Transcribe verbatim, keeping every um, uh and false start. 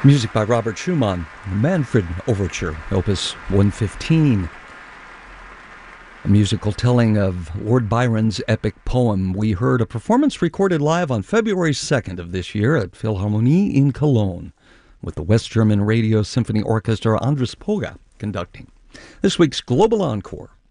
Music by Robert Schumann, the Manfred Overture, Opus one fifteen. A musical telling of Lord Byron's epic poem. We heard a performance recorded live on February second of this year at Philharmonie in Cologne, with the West German Radio Symphony Orchestra Andres Poga conducting. This week's Global Encore